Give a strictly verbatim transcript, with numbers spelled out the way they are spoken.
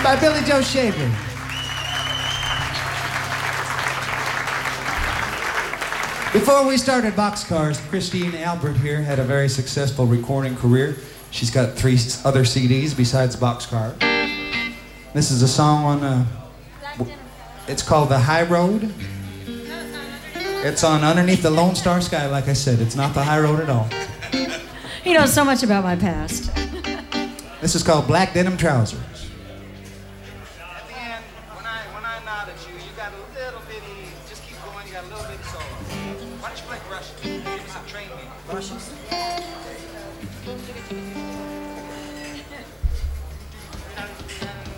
by Billy Joe Shaver. Before we started Boxcars, Christine Albert here had a very successful recording career. She's got three other C Ds besides Boxcar. This is a song on, uh, it's called The High Road. It's on Underneath the Lone Star Sky, like I said. It's not the high road at all. He knows so much about my past. This is called Black Denim Trousers. At the end, when I when I nod at you, you got a little bitty, just keep going, you got a little bitty solo. Why don't you play Russian? Give me some train me. Russians?